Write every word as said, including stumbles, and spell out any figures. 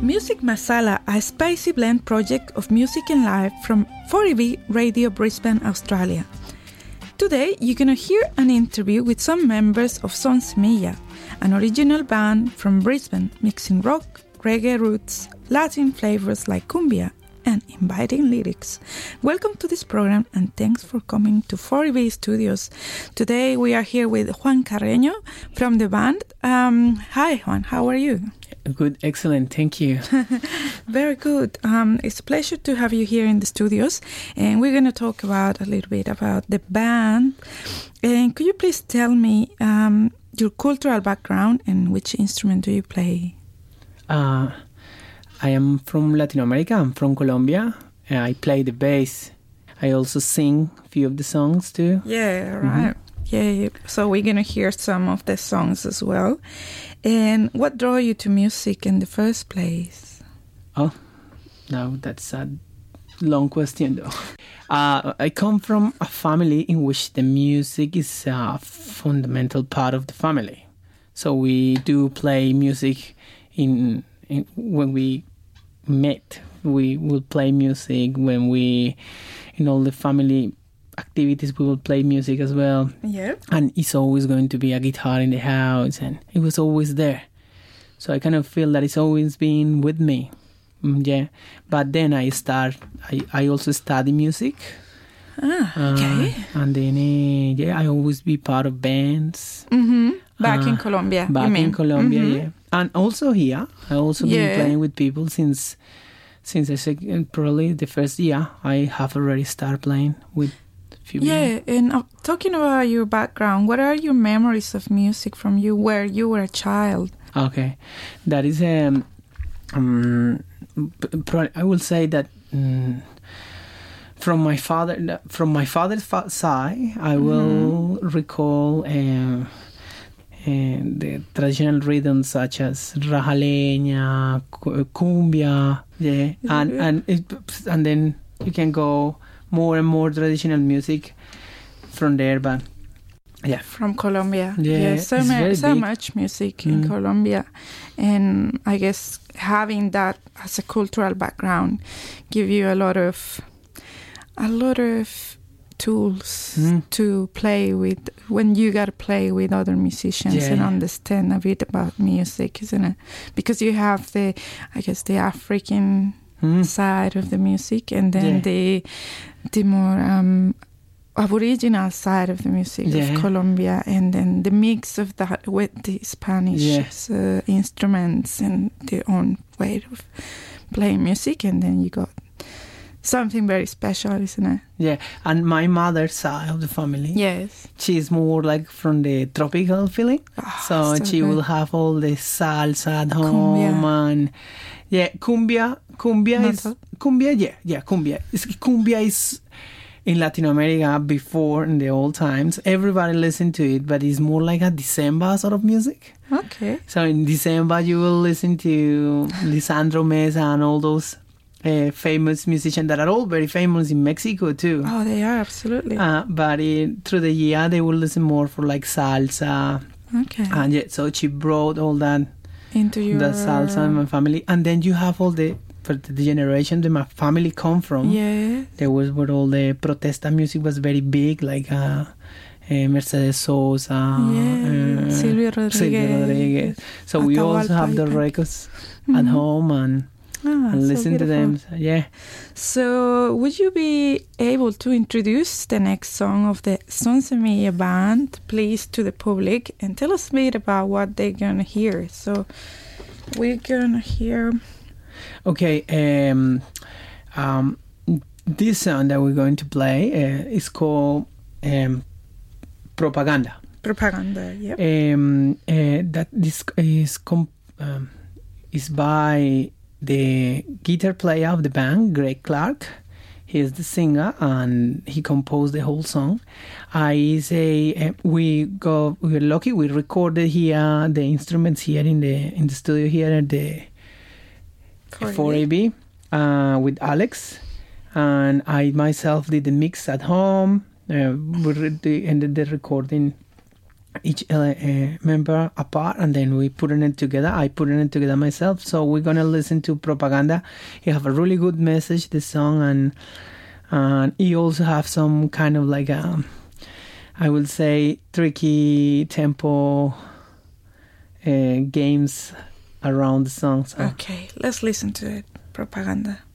Music Masala, a spicy blend project of music and life from four E B Radio Brisbane, Australia. Today, you're going to hear an interview with some members of Son Semilla, an original band from Brisbane mixing rock, reggae roots, Latin flavors like cumbia, and inviting lyrics. Welcome to this program and thanks for coming to four E B Studios. Today we are here with Juan Carreño from the band. Um, hi Juan, how are you? Good, excellent, thank you. Very good. Um, it's a pleasure to have you here in the studios, and we're going to talk about a little bit about the band. And could you please tell me um, your cultural background and which instrument do you play? Uh, I am from Latin America. I'm from Colombia. Uh, I play the bass. I also sing a few of the songs too. Yeah, right. Mm-hmm. Yeah, so we're going to hear some of the songs as well. And what drew you to music in the first place? Oh, no, that's a long question though. Uh, I come from a family in which the music is a fundamental part of the family. So we do play music in, in when we met. We will play music when we, in all the family activities, we will play music as well. Yeah. And it's always going to be a guitar in the house, and it was always there. So I kind of feel that it's always been with me. Mm, yeah. But then I start, I, I also study music. Ah, okay. Uh, and then, uh, yeah, I always be part of bands. Mm-hmm. Back uh, in Colombia, Back you mean? in Colombia, mm-hmm. yeah. And also here, I also yeah. been playing with people since, since I say, probably the first year, I have already started playing with few Yeah, people. And uh, talking about your background, what are your memories of music from you where you were a child? Okay, that is, um, um I will say that um, from my father, from my father's fa- side, I mm-hmm. will recall uh, uh, the traditional rhythms such as rajaleña, cumbia, yeah, and and it, and then you can go more and more traditional music from there, but yeah, from Colombia. Yeah, yeah so, ma- so much music mm. in Colombia, and I guess having that as a cultural background give you a lot of a lot of tools mm. to play with when you got to play with other musicians yeah. and understand a bit about music, isn't it? Because you have the, I guess, the African mm. side of the music, and then yeah. the the more um, aboriginal side of the music yeah. of Colombia, and then the mix of that with the Spanish yeah. uh, instruments and their own way of playing music, and then you got something very special, isn't it? Yeah, and my mother's side of the family, yes, she's more like from the tropical feeling, oh, so, so she good. will have all the salsa at home cumbia. and yeah, cumbia, cumbia Not is so? cumbia, yeah, yeah, cumbia. It's, cumbia is in Latin America before in the old times. Everybody listened to it, but it's more like a December sort of music. Okay. So in December you will listen to Lisandro Mesa and all those uh, famous musicians that are all very famous in Mexico too. Oh, they are, absolutely. Uh, but in, through the year they will listen more for like salsa. Okay. And yeah, so she brought all that into your the salsa in my family, and then you have all the for the generation that my family come from. Yeah, there was where all the protesta music was very big, like uh, uh, Mercedes Sosa, yeah, uh, Silvio Rodriguez. Silvio Rodriguez. So Atahualpa we also have the records mm-hmm. at home and, ah, and listen so to them. So, yeah. So would you be able to introduce the next song of the Son Semilla band, please, to the public, and tell us a bit about what they're gonna hear? So we're gonna hear. Okay, um, um, this song that we're going to play uh, is called um, Propaganda. Propaganda, yep. Um, uh, that this is comp- um, is by the guitar player of the band, Greg Clark. He is the singer, and he composed the whole song. I say uh, we go. We were lucky. We recorded here the instruments here in the in the studio here at the four A B uh, with Alex, and I myself did the mix at home. Uh, we re- ended the recording each uh, uh, member apart, and then we put it together. I put it together myself. So we're gonna listen to Propaganda. It have a really good message, this song, and and it also have some kind of like a, I would say, tricky tempo uh, games around the song. So. Okay, let's listen to it. Propaganda.